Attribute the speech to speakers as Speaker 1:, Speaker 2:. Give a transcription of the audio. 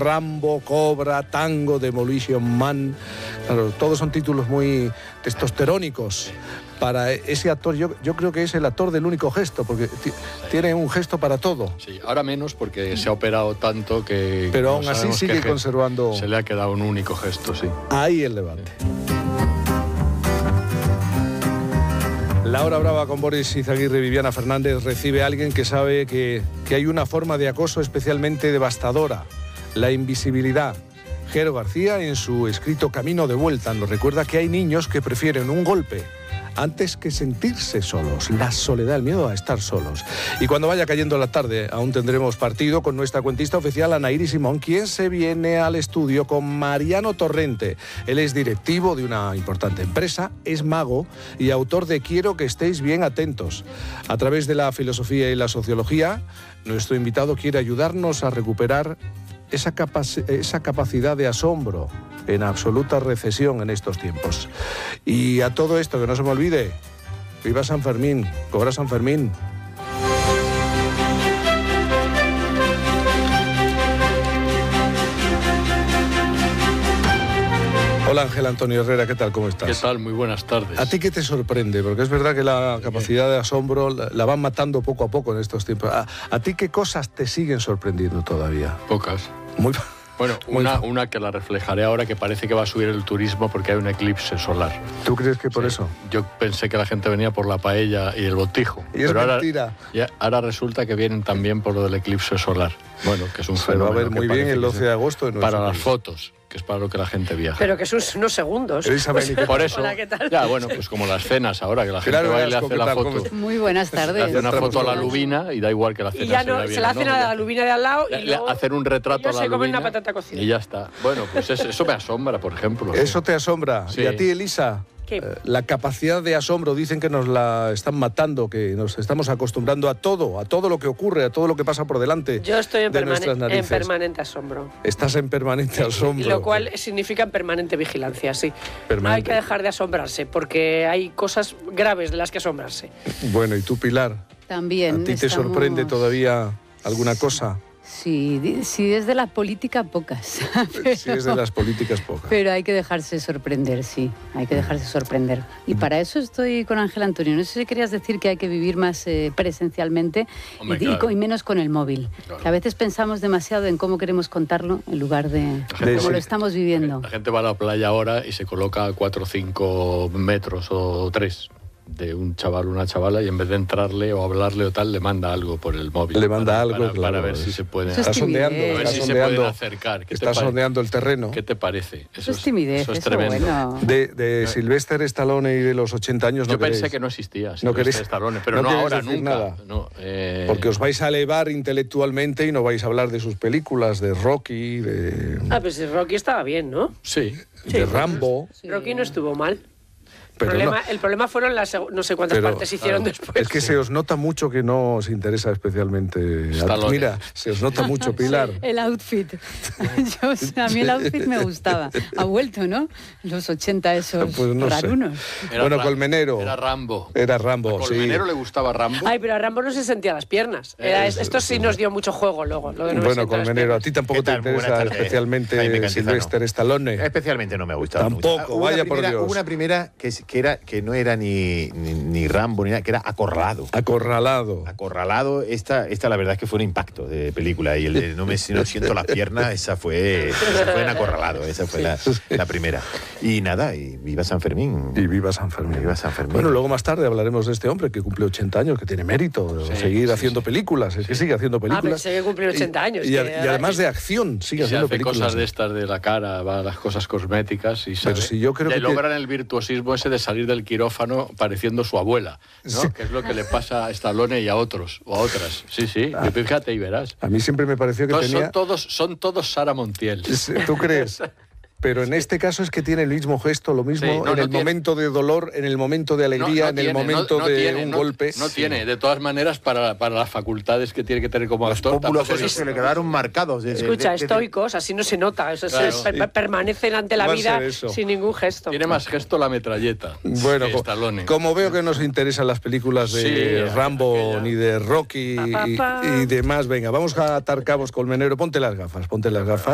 Speaker 1: Rambo, Cobra, Tango, Demolition Man. Claro, todos son títulos muy testosterónicos. Para ese actor, yo creo que es el actor del único gesto, porque tiene un gesto para todo.
Speaker 2: Sí, ahora menos porque se ha operado tanto que...
Speaker 1: Pero aún así sigue conservando...
Speaker 2: Se le ha quedado un único gesto, sí.
Speaker 1: Ahí el debate. La hora brava con Boris Izaguirre y Viviana Fernández recibe a alguien que sabe que hay una forma de acoso especialmente devastadora, la invisibilidad. Jero García, en su escrito Camino de Vuelta, nos recuerda que hay niños que prefieren un golpe antes que sentirse solos, la soledad, el miedo a estar solos. Y cuando vaya cayendo la tarde, aún tendremos partido con nuestra cuentista oficial Anaíri Simón, quien se viene al estudio con Mariano Torrente. Él es directivo de una importante empresa, es mago y autor de Quiero que estéis bien atentos. A través de la filosofía y la sociología, nuestro invitado quiere ayudarnos a recuperar esa capacidad de asombro en absoluta recesión en estos tiempos. Y a todo esto, que no se me olvide, viva San Fermín, cobra San Fermín. Hola Ángel Antonio Herrera, ¿qué tal? ¿Cómo estás?
Speaker 2: ¿Qué tal? Muy buenas tardes.
Speaker 1: ¿A ti qué te sorprende? Porque es verdad que la capacidad de asombro la van matando poco a poco en estos tiempos. ¿A ti qué cosas te siguen sorprendiendo todavía?
Speaker 2: Pocas.
Speaker 1: Muy...
Speaker 2: Bueno, una que la reflejaré ahora, que parece que va a subir el turismo porque hay un eclipse solar.
Speaker 1: ¿Tú crees que por eso?
Speaker 2: Yo pensé que la gente venía por la paella y el botijo.
Speaker 1: Y es mentira.
Speaker 2: Ahora resulta que vienen también por lo del eclipse solar. Bueno, que es un fenómeno.
Speaker 1: Se va a ver muy bien el 12 de agosto.
Speaker 2: Para las fotos, que es para lo que la gente viaja.
Speaker 3: Pero que son unos segundos.
Speaker 2: Por eso.
Speaker 3: Hola, ¿qué tal?
Speaker 2: Ya, bueno, pues como las cenas ahora, que la gente va y le hace la foto.
Speaker 4: Muy buenas tardes.
Speaker 2: Hace una foto a la lubina y da igual que la cena.
Speaker 3: Y ya no, se la hacen a la lubina de al lado y luego
Speaker 2: hacer un retrato a la
Speaker 3: se comen
Speaker 2: lubina
Speaker 3: una patata cocida.
Speaker 2: y ya está. Bueno, pues eso me asombra, por ejemplo.
Speaker 1: Eso te asombra.
Speaker 2: Sí.
Speaker 1: ¿Y a ti, Elisa? La capacidad de asombro, dicen que nos la están matando, que nos estamos acostumbrando a todo lo que ocurre, a todo lo que pasa por delante.
Speaker 3: Yo estoy en
Speaker 1: permanente
Speaker 3: asombro.
Speaker 1: Estás en permanente asombro.
Speaker 3: Lo cual significa en permanente vigilancia, sí. No hay que dejar de asombrarse, porque hay cosas graves de las que asombrarse.
Speaker 1: Bueno, ¿y tú, Pilar?
Speaker 4: También.
Speaker 1: ¿A ti te sorprende todavía alguna cosa?
Speaker 4: Sí, es de la política, pocas.
Speaker 1: Sí, es de las políticas, pocas.
Speaker 4: Pero hay que dejarse sorprender, sí, hay que dejarse sorprender. Y para eso estoy con Ángel Antonio. No sé si querías decir que hay que vivir más presencialmente. Hombre, claro. Y menos con el móvil. Claro. Que a veces pensamos demasiado en cómo queremos contarlo en lugar de cómo lo estamos viviendo.
Speaker 2: La gente va a la playa ahora y se coloca a 4 o 5 metros o 3 de un chaval o una chavala y en vez de entrarle o hablarle o tal, le manda algo por el móvil.
Speaker 1: Le manda algo, claro.
Speaker 2: Para ver si se puede...
Speaker 1: Está sondeando.
Speaker 2: A ver si se pueden acercar.
Speaker 1: Está sondeando el terreno.
Speaker 2: ¿Qué te parece?
Speaker 4: Eso es timidez,
Speaker 2: eso es tremendo.
Speaker 4: Bueno.
Speaker 1: De Sylvester Stallone y de los 80 años no queréis.
Speaker 2: Yo pensé que no existía
Speaker 1: Sylvester
Speaker 2: Stallone, pero no ahora, nunca.
Speaker 1: Nada.
Speaker 2: No,
Speaker 1: porque os vais a elevar intelectualmente y no vais a hablar de sus películas, de Rocky, de...
Speaker 3: Pues Rocky estaba bien, ¿no?
Speaker 2: Sí.
Speaker 1: De Rambo.
Speaker 3: Sí. Rocky no estuvo mal.
Speaker 1: Pero
Speaker 3: el problema fueron las no sé cuántas partes hicieron después.
Speaker 1: Es que se os nota mucho que no os interesa especialmente. Mira, se os nota mucho, Pilar.
Speaker 4: Sí, el outfit. A mí el outfit me gustaba. Ha vuelto, ¿no? Los 80 esos
Speaker 1: pues no
Speaker 4: rarunos.
Speaker 1: Bueno, Colmenero.
Speaker 2: Era Rambo.
Speaker 1: Era Rambo,
Speaker 2: ¿A Colmenero le gustaba Rambo?
Speaker 3: Ay, pero a Rambo no se sentía las piernas. Esto sí nos dio mucho juego luego. Lo de no
Speaker 1: bueno, Colmenero, a ti tampoco te interesa especialmente Sylvester Stallone.
Speaker 5: Especialmente no me ha gustado.
Speaker 1: Tampoco, vaya por Dios.
Speaker 5: Una primera que no era ni Rambo ni nada, que era Acorralado. Acorralado, esta la verdad es que fue un impacto de película. Y el de no siento la pierna, esa fue en Acorralado, esa fue la primera. Y nada, y viva San Fermín.
Speaker 1: Y viva San Fermín.
Speaker 5: Viva San Fermín.
Speaker 1: Bueno, luego más tarde hablaremos de este hombre que cumple 80 años, que tiene mérito de seguir haciendo películas. Es que sigue haciendo películas.
Speaker 3: Pensé que cumplió 80 años.
Speaker 1: Y además de acción, sigue haciendo películas.
Speaker 2: Cosas de estas de la cara, va a las cosas cosméticas y
Speaker 1: pero si yo creo que
Speaker 2: logran el virtuosismo ese de salir del quirófano pareciendo su abuela, ¿no? Sí. Que es lo que le pasa a Stallone y a otros o a otras. Sí. Fíjate y verás.
Speaker 1: A mí siempre me pareció que
Speaker 2: son todos Sara Montiel.
Speaker 1: ¿Tú crees? Pero en este caso es que tiene el mismo gesto, lo mismo en el momento de dolor, en el momento de alegría, en el momento de un golpe.
Speaker 2: No tiene, de todas maneras, para las facultades que tiene que tener como actor.
Speaker 5: Los pómulos esos se le quedaron marcados.
Speaker 3: Escucha, estoicos, así no se nota. Permanecen ante la vida sin ningún gesto.
Speaker 2: Tiene más gesto la metralleta.
Speaker 1: Bueno, como veo que no os interesan las películas de Rambo ni de Rocky y demás, venga, vamos a atar cabos, Colmenero. Ponte las gafas.